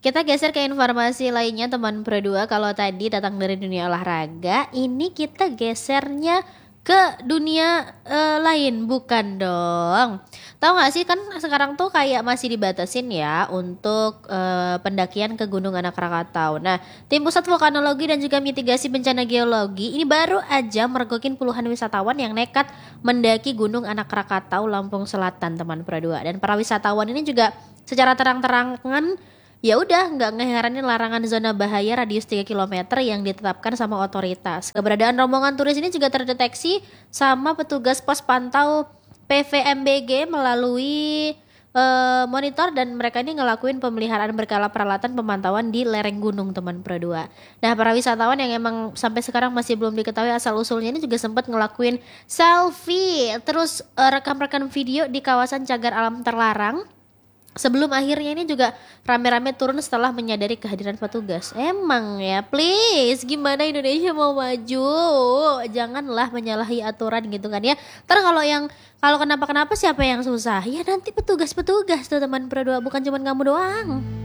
Kita geser ke informasi lainnya teman Pro 2. Kalau tadi datang dari dunia olahraga, ini kita gesernya ke dunia lain, bukan dong. Tahu nggak sih kan sekarang tuh kayak masih dibatasin ya untuk pendakian ke Gunung Anak Rakatau. Nah, tim Pusat Vulkanologi dan juga Mitigasi Bencana Geologi ini baru aja mergokin puluhan wisatawan yang nekat mendaki Gunung Anak Rakatau, Lampung Selatan, teman Pro 2. Dan para wisatawan ini juga secara terang-terangan ya udah nggak ngeheranin larangan zona bahaya radius 3 kilometer yang ditetapkan sama otoritas. Keberadaan rombongan turis ini juga terdeteksi sama petugas pos pantau PVMBG melalui monitor, dan mereka ini ngelakuin pemeliharaan berkala peralatan pemantauan di lereng gunung, teman Pro 2. Nah, para wisatawan yang emang sampai sekarang masih belum diketahui asal usulnya ini juga sempat ngelakuin selfie, terus rekam-rekam video di kawasan cagar alam terlarang. Sebelum akhirnya ini juga rame-rame turun setelah menyadari kehadiran petugas. Emang ya, please, gimana Indonesia mau maju? Janganlah menyalahi aturan gitu kan ya. Ntar kalau kenapa-kenapa siapa yang susah? Ya nanti petugas-petugas tuh teman Pro 2, bukan cuma kamu doang.